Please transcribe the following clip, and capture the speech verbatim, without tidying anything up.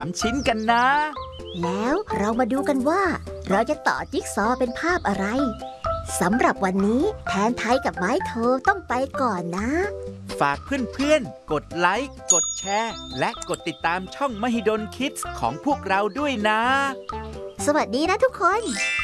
สามชิ้นกันนะแล้วเรามาดูกันว่าเราจะต่อจิ๊กซอว์เป็นภาพอะไรสำหรับวันนี้แทนไทยกับไม้โทต้องไปก่อนนะฝากเพื่อนๆกดไลค์กดแชร์และกดติดตามช่องมหิดลคิดส์ของพวกเราด้วยนะสวัสดีนะทุกคน